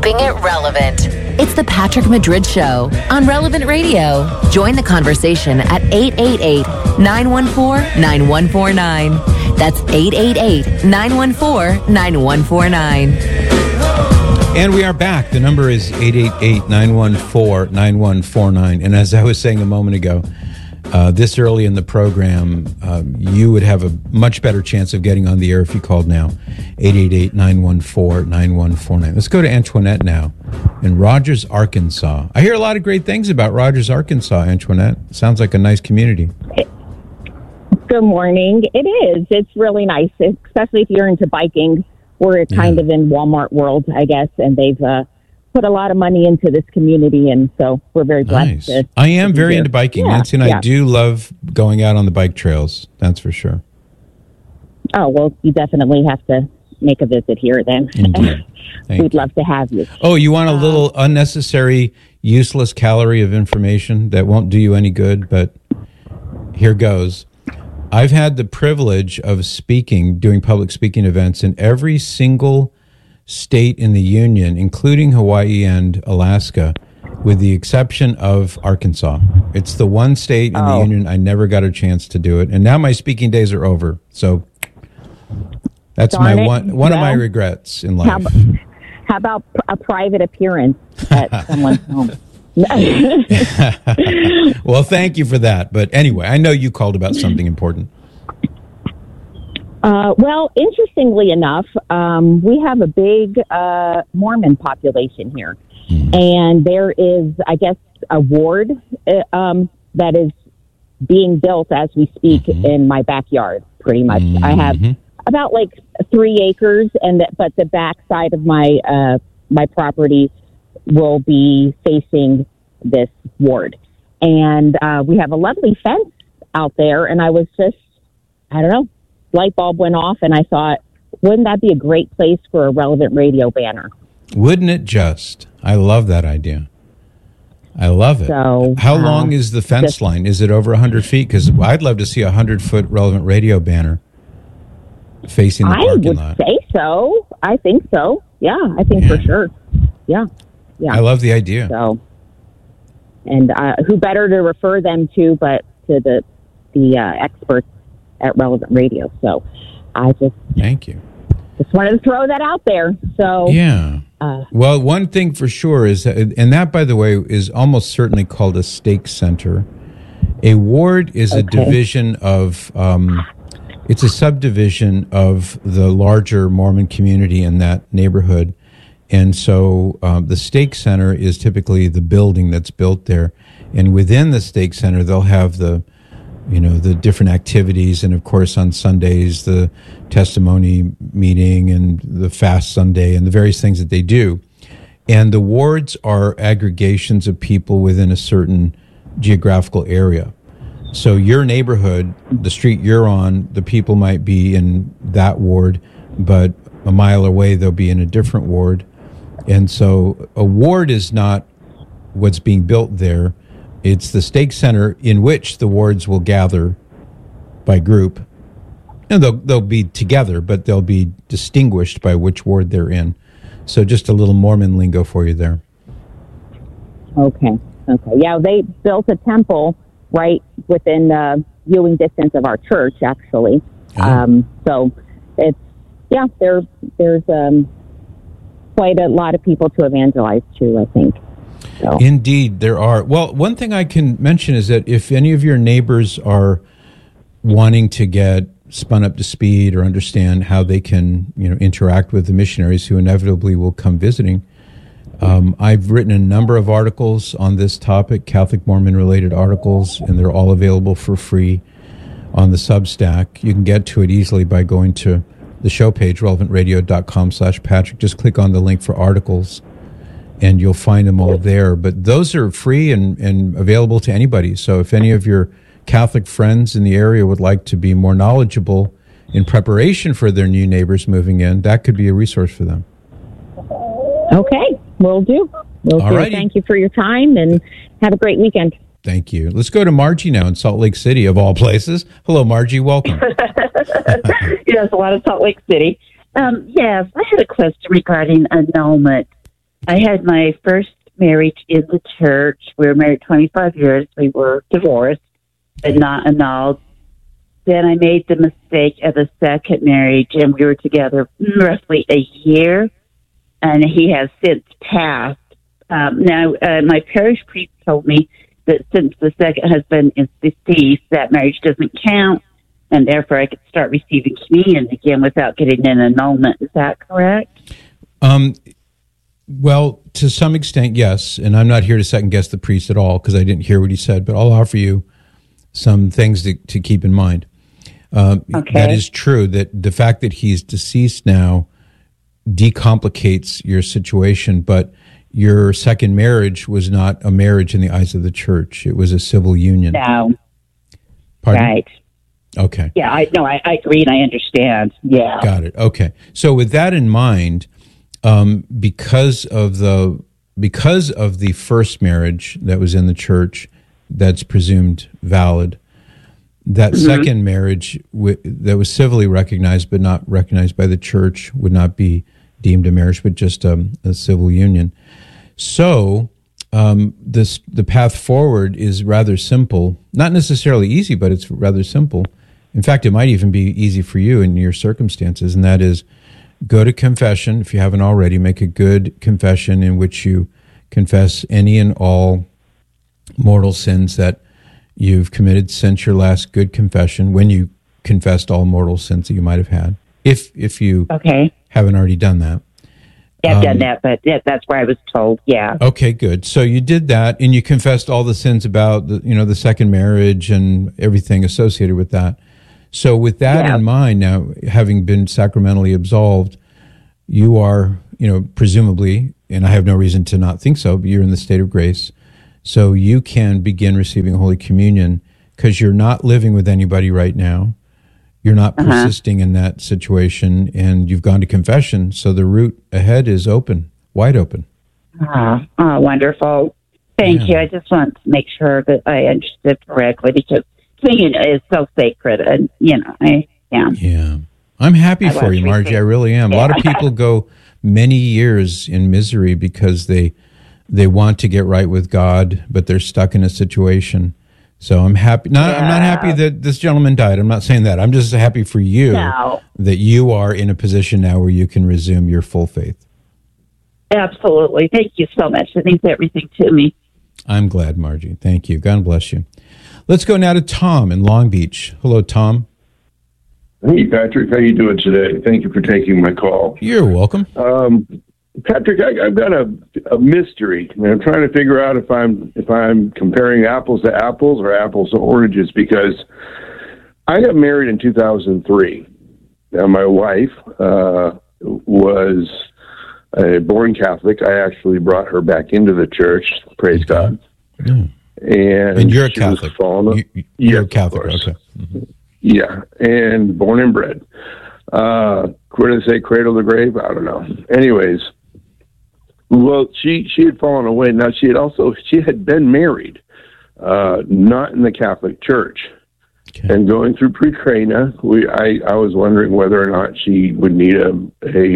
keeping it relevant. It's the Patrick Madrid Show on Relevant Radio. Join the conversation at 888-914-9149. That's 888-914-9149. And we are back. The number is 888-914-9149. And as I was saying a moment ago, this early in the program, you would have a much better chance of getting on the air if you called now, 888-914-9149. Let's go to Antoinette now in Rogers, Arkansas. I hear a lot of great things about Rogers, Arkansas, Antoinette. Sounds like a nice community. Good morning. It is. It's really nice, especially if you're into biking. We're kind of in Walmart world, I guess, and they've put a lot of money into this community, and so we're very blessed. Nice. I am very into biking, Nancy, and I do love going out on the bike trails. That's for sure. Oh, well, you definitely have to make a visit here then. Indeed. We'd love to have you. Oh, you want a little unnecessary, useless calorie of information that won't do you any good, but here goes. I've had the privilege of doing public speaking events in every single state in the union, including Hawaii and Alaska, with the exception of Arkansas. It's the one state in the union I never got a chance to do it, and now my speaking days are over. So that's one of my regrets in life. How about a private appearance at someone's home? Well, thank you for that. But anyway, I know you called about something important. Well, interestingly enough, we have a big Mormon population here. And there is, I guess, a ward that is being built as we speak in my backyard, pretty much. I have about 3 acres, but the back side of my property will be facing this ward. And we have a lovely fence out there, and I was just, I don't know, light bulb went off, and I thought, wouldn't that be a great place for a Relevant Radio banner? Wouldn't it just? I love that idea. I love it. So, how long is the fence line? Is it over 100 feet? Because I'd love to see a 100-foot Relevant Radio banner facing the parking lot. I would say so. I think so. Yeah, I think for sure. Yeah. I love the idea. So, and who better to refer them to but to the experts at Relevant Radio. So I thank you. Just wanted to throw that out there. So well, one thing for sure is that, and that, by the way, is almost certainly called a stake center. A ward is a division of, it's a subdivision of the larger Mormon community in that neighborhood. And so the stake center is typically the building that's built there. And within the stake center, they'll have the different activities. And of course, on Sundays, the testimony meeting and the fast Sunday and the various things that they do. And the wards are aggregations of people within a certain geographical area. So your neighborhood, the street you're on, the people might be in that ward, but a mile away, they'll be in a different ward. And so a ward is not what's being built there. It's the stake center in which the wards will gather by group. And they'll be together, but they'll be distinguished by which ward they're in. So just a little Mormon lingo for you there. Okay. Yeah, they built a temple right within viewing distance of our church, actually. So it's, there's quite a lot of people to evangelize to, I think. So. Indeed, there are. Well, one thing I can mention is that if any of your neighbors are wanting to get spun up to speed or understand how they can, interact with the missionaries who inevitably will come visiting, I've written a number of articles on this topic, Catholic Mormon-related articles, and they're all available for free on the Substack. You can get to it easily by going to the show page, relevantradio.com/Patrick. Just click on the link for articles, and you'll find them all there. But those are free and available to anybody. So if any of your Catholic friends in the area would like to be more knowledgeable in preparation for their new neighbors moving in, that could be a resource for them. Okay, will do. Alrighty. Thank you for your time, and have a great weekend. Thank you. Let's go to Margie now in Salt Lake City, of all places. Hello, Margie. Welcome. Yes, a lot of Salt Lake City. Yes, I had a question regarding annulment. I had my first marriage in the church. We were married 25 years. We were divorced, but not annulled. Then I made the mistake of a second marriage, and we were together roughly a year, and he has since passed. My parish priest told me that since the second husband is deceased, that marriage doesn't count, and therefore I could start receiving communion again without getting an annulment. Is that correct? Well, to some extent, yes. And I'm not here to second guess the priest at all because I didn't hear what he said, but I'll offer you some things to keep in mind. Okay. That is true, that the fact that he's deceased now decomplicates your situation, but your second marriage was not a marriage in the eyes of the church. It was a civil union. No. Pardon? Right. Okay. Yeah, I agree and I understand. Yeah. Got it. Okay. So with that in mind, because of the first marriage that was in the church, that's presumed valid. That second marriage that was civilly recognized but not recognized by the church would not be deemed a marriage, but just a civil union. So the path forward is rather simple. Not necessarily easy, but it's rather simple. In fact, it might even be easy for you in your circumstances, and that is go to confession. If you haven't already, make a good confession in which you confess any and all mortal sins that you've committed since your last good confession, when you confessed all mortal sins that you might have had, if you haven't already done that. Yeah, I've done that, but that's where I was told, yeah. Okay, good. So you did that, and you confessed all the sins about the second marriage and everything associated with that. So with that in mind, now, having been sacramentally absolved, you are, presumably, and I have no reason to not think so, but you're in the state of grace. So you can begin receiving Holy Communion because you're not living with anybody right now. You're not persisting in that situation, and you've gone to confession. So the route ahead is open, wide open. Oh, wonderful. Thank you. I just want to make sure that I understood correctly because communion is so sacred, and, I am. Yeah. I'm happy for you, Margie. I really am. A lot of people go many years in misery because they want to get right with God, but they're stuck in a situation. So I'm happy. I'm not happy that this gentleman died. I'm not saying that. I'm just happy for you that you are in a position now where you can resume your full faith. Absolutely. Thank you so much. That means everything to me. I'm glad, Margie. Thank you. God bless you. Let's go now to Tom in Long Beach. Hello, Tom. Hey, Patrick. How you doing today? Thank you for taking my call. You're welcome. Patrick, I've got a mystery, and I'm trying to figure out if I'm comparing apples to apples or apples to oranges, because I got married in 2003. Now, my wife was a born Catholic. I actually brought her back into the church. Praise God. Mm. And you're a Catholic. You're a Catholic. Okay. Mm-hmm. Yeah, and born and bred. Where do they say cradle to grave? I don't know. Anyways, well, she had fallen away. Now she had been married, not in the Catholic Church. Okay. And going through Pre-Crana, I was wondering whether or not she would need an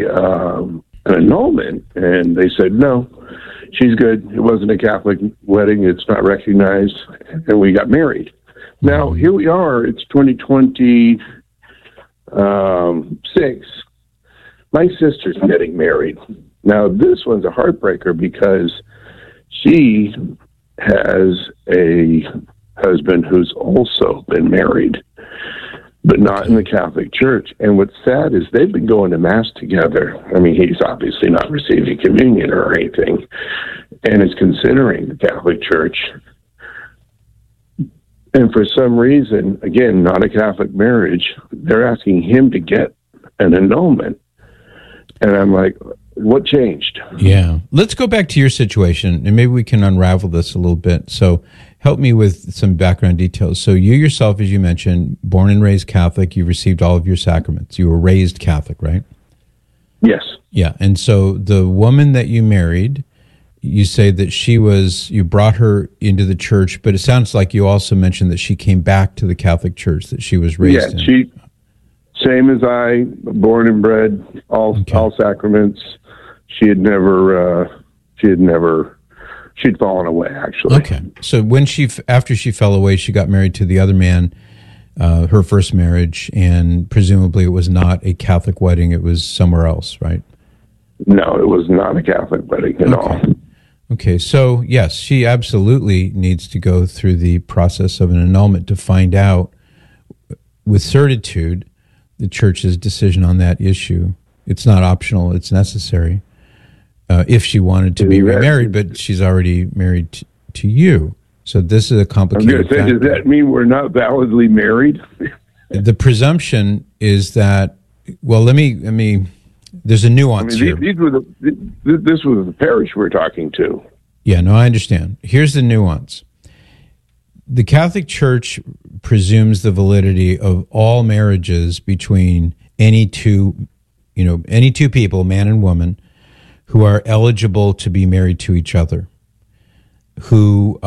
annulment, and they said no, she's good. It wasn't a Catholic wedding; it's not recognized, and we got married. Now here we are. It's 2026. My sister's getting married. Now this one's a heartbreaker because she has a husband who's also been married, but not in the Catholic Church. And what's sad is they've been going to Mass together. I mean, he's obviously not receiving communion or anything, and is considering the Catholic Church. And for some reason, again, not a Catholic marriage, they're asking him to get an annulment. And I'm like, what changed? Yeah. Let's go back to your situation, and maybe we can unravel this a little bit. So help me with some background details. So you yourself, as you mentioned, born and raised Catholic, you received all of your sacraments. You were raised Catholic, right? Yes. Yeah. And so the woman that you married, you say that you brought her into the church, but it sounds like you also mentioned that she came back to the Catholic Church that she was raised in. Yeah, same as I, born and bred, all sacraments. She had never she'd fallen away, actually. Okay. So when after she fell away, she got married to the other man, her first marriage, and presumably it was not a Catholic wedding. It was somewhere else, right? No, it was not a Catholic wedding at all. Okay. So yes, she absolutely needs to go through the process of an annulment to find out with certitude the church's decision on that issue. It's not optional. It's necessary. If she wanted to be remarried, but she's already married to you. So this is a complicated factor. Does that mean we're not validly married? The presumption is that, well, let me there's a nuance here. This was the parish we're talking to. Yeah, no, I understand. Here's the nuance. The Catholic Church presumes the validity of all marriages between any two people, man and woman, who are eligible to be married to each other, who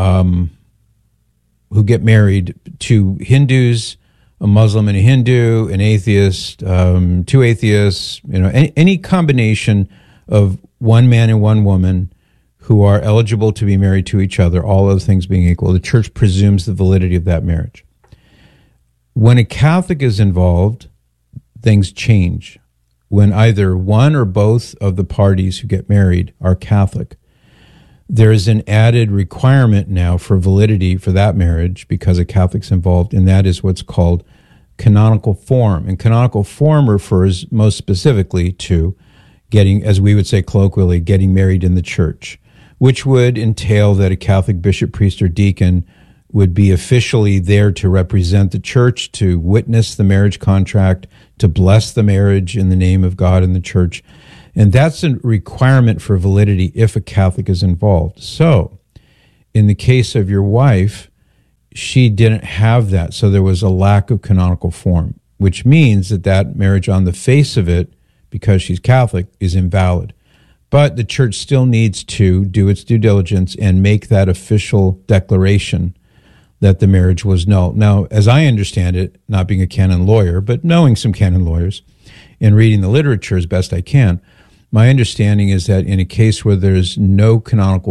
get married to Hindus, a Muslim and a Hindu, an atheist, two atheists, any combination of one man and one woman who are eligible to be married to each other, all other things being equal. The church presumes the validity of that marriage. When a Catholic is involved, things change. When either one or both of the parties who get married are Catholic, there is an added requirement now for validity for that marriage because a Catholic's involved, and that is what's called canonical form. And canonical form refers most specifically to getting, as we would say colloquially, getting married in the church, which would entail that a Catholic bishop, priest, or deacon would be officially there to represent the church, to witness the marriage contract, to bless the marriage in the name of God and the church. And that's a requirement for validity if a Catholic is involved. So, in the case of your wife, she didn't have that, so there was a lack of canonical form, which means that marriage on the face of it, because she's Catholic, is invalid. But the church still needs to do its due diligence and make that official declaration that the marriage was null. Now, as I understand it, not being a canon lawyer, but knowing some canon lawyers and reading the literature as best I can, my understanding is that in a case where there's no canonical